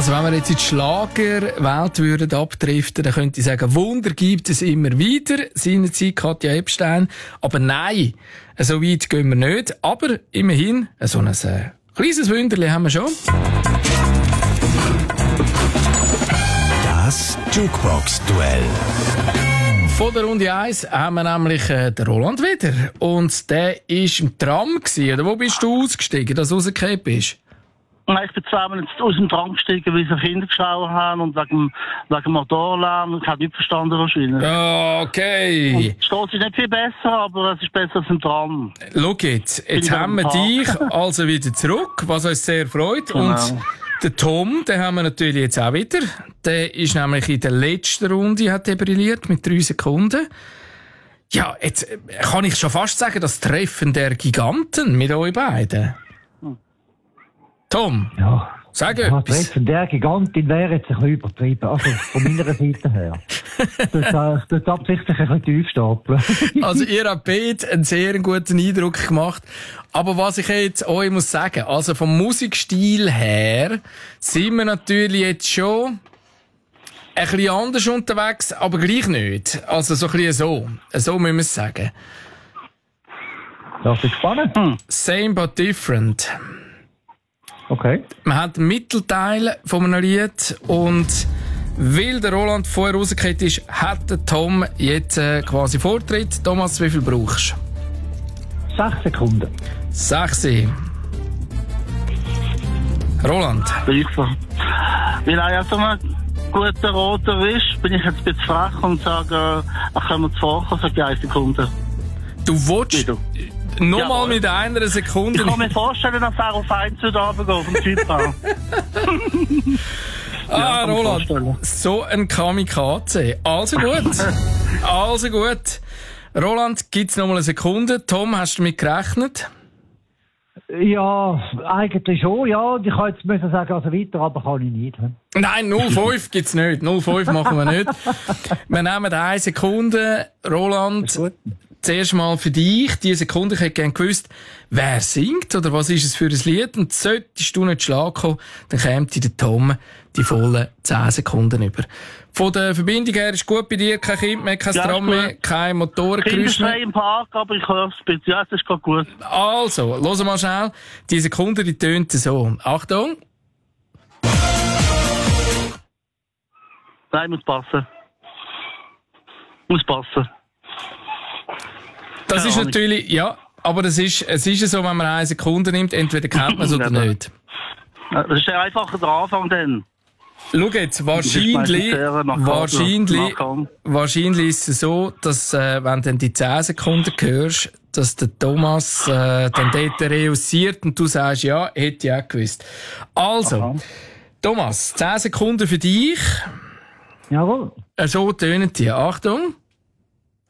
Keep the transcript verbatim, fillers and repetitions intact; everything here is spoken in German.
Also wenn wir jetzt in die Schlagerwelt würden abdriften, dann könnte ich sagen, Wunder gibt es immer wieder. Seinerzeit Katja Epstein. Aber nein, so weit gehen wir nicht. Aber immerhin, so ein äh, kleines Wunderli haben wir schon. Das Jukebox-Duell. Von der Runde eins haben wir nämlich äh, den Roland wieder. Und der war im Tram gewesen. Oder wo bist du ausgestiegen, dass du rausgefallen bist? Nein, ich bin zwei Minuten aus dem Tram gestiegen, weil sie Kinder geschaut haben und wegen, wegen dem Motorlärm. Ich habe nicht verstanden wahrscheinlich. Okay. Und die Stoss ist nicht viel besser, aber es ist besser als im Tram. Schau jetzt, jetzt haben wir dich also wieder zurück, was uns sehr freut. Genau. Und den Tom, den haben wir natürlich jetzt auch wieder. Der ist nämlich in der letzten Runde, hat er brilliert mit drei Sekunden. Ja, jetzt kann ich schon fast sagen, das Treffen der Giganten mit euch beiden. Tom, ja. Sag ja, etwas. Treffen der Gigantin wäre jetzt ein bisschen übertrieben. Also von meiner Seite her. Das ist absichtlich ein bisschen tief stapeln. Also ihr habt beide einen sehr guten Eindruck gemacht. Aber was ich jetzt euch muss sagen, also vom Musikstil her sind wir natürlich jetzt schon ein bisschen anders unterwegs, aber gleich nicht. Also so ein bisschen so. So müssen wir es sagen. Das ist spannend. Hm. Same but different. Okay. Man hat den Mittelteil von einem Lied und weil der Roland vorher rausgekehrt ist, hat der Tom jetzt äh, quasi Vortritt. Thomas, wie viel brauchst du? Sechs Sekunden. Sechs. Roland. Weil er ja so ein guter Roter ist, bin ich jetzt ein bisschen frech und sage, ach, können wir vorkommen, sage ich eine Sekunde. Du willst nochmal mit einer Sekunde? Ich kann mir vorstellen, dass er auf eins Süd runtergeht, vom Typ an. Ah, ja, Roland, so ein Kamikaze. Also gut. Also gut. Roland, gibt's noch mal eine Sekunde. Tom, hast du damit gerechnet? Ja, eigentlich schon, ja. Ich kann jetzt müssen sagen, also weiter, aber kann ich nicht. Hm? Nein, null Komma fünf gibt's nicht. null Komma fünf machen wir nicht. Wir nehmen eine Sekunde. Roland, zuerst mal für dich. Diese Sekunde, ich hätte gerne gewusst, wer singt oder was ist es für ein Lied. Und solltest du nicht schlagen kommen, dann käme der Tom die vollen zehn Sekunden über. Von der Verbindung her ist gut bei dir, kein Kind mehr, kein ja, Tram mehr, kein Motorengeräusch mehr. Ich im Park, aber ich höre es ein bisschen. Ja, das ist gerade gut. Also, hören mal schnell. Die Sekunde, die tönt so. Achtung. Nein, muss passen. Muss passen. Das ist natürlich, ja, aber es ist, es ist so, wenn man eine Sekunde nimmt, entweder kennt man es oder nicht. Das ist ja einfacher der Anfang dann. Schau jetzt, wahrscheinlich, wahrscheinlich, wahrscheinlich ist es so, dass, äh, wenn du dann die zehn Sekunden hörst, dass der Thomas, äh, dann dort reüssiert und du sagst, ja, hätte ich auch gewusst. Also, aha. Thomas, zehn Sekunden für dich. Jawohl. So tönen die. Achtung.